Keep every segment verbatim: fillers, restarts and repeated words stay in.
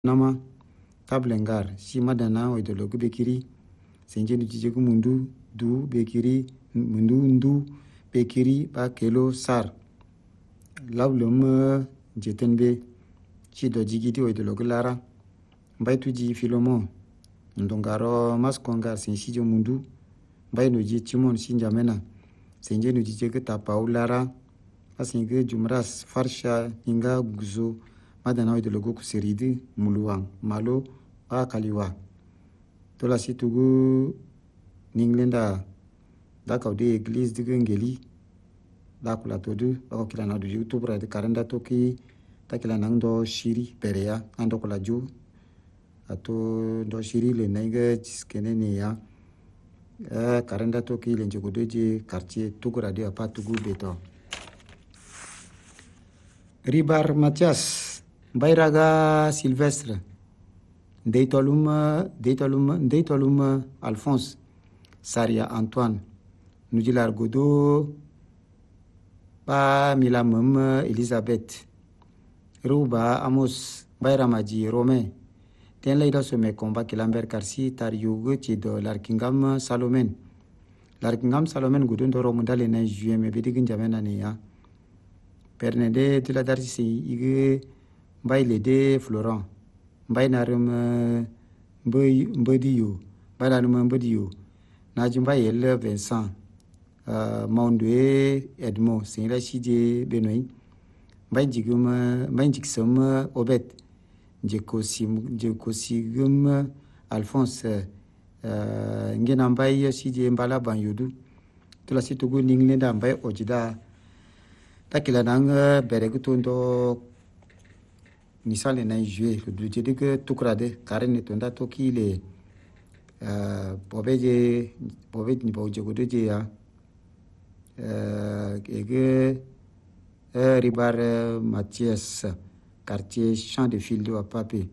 nama tablengar si madana oidologu bekiri senjenu jijeku mundu du bekiri mundu ndu bekiri ba kelo sar lablum jetenbe si do jigiti oidologu lara mbaitu ji filomo ndongaro maskongar sensijo mundu mbaino ji timon sinjamena senjenu jijeku tapau lara asinge jumras farsha inga guzo madana oidologu kusiridi muluwang malo ba kaliwa tola situgu ninglenda da kaude église de ngeli da kula todu ba kila na du youtube de karenda toki ta kila nangdo shiri perea ando kula ju ato do shiri le naiga jiskene ne ya eh karenda toki le njogodoje quartier tugura de apa tugu beto Ribar Mathias Bayraga Sylvestre Deitolum Deitolum Deitolum Alphonse Saria Antoine Nudilar Godo Pa Milamum Elisabeth Ruba Amos Bayramaji Romain Ten Leida Some Combat Kilamber Karsi Tariugu Tido Larkingam Salomen Larkingam Salomen Gudun Doro Mundale na juin me bidigin jamena ne ya Pernede de la Darcy Ige Baile de Florent Bainarum Boy Bodiyo Bailanum Bodiyo Najumba Yel Vincent Mondue Edmond Saint Chide Benoît Bainjigum Bainjixum Obet Jekosim Jekosigum Alphonse Ngenambay Chide Mbala Banyudu to la situgu Ninglenda Mbay Ojida takila nang beregutondo nisale na jouer le budget que tukrade karene tonda toki le euh bobeje bobet ni boje godeje ya euh ege ribar Mathias quartier champ de fil de pape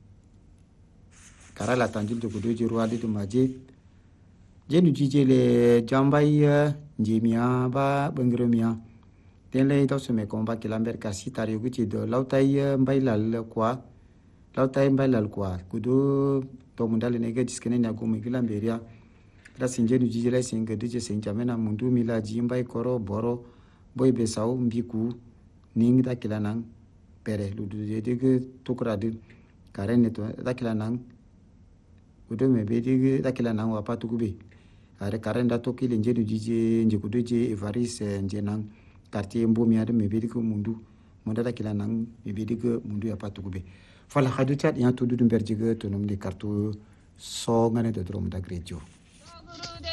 kara la tandil de godeje roi de maje jenu jije le jambai njemia ba bengremia ten lay to me combat que lamber kasi tari guti do lautay mbailal kwa lautay mbailal kwa kudo to mundale nege diskene na gomi gilamberia da sinjenu jijela singa dije sinjamena mundu mila jimbay koro boro boy besaw mbiku ning da kilanang pere ludu de de tokrade karene to da kilanang kudo me be de da kilanang wa patugube are karenda to kile njedu jije njekudo je evaris njenang quartier mbomia de mebediko mundu mondada kila nang mebediko mundu ya patugube fala khadu chat ya tudu dumberjige tonum de kartu so ngane de drom da grejo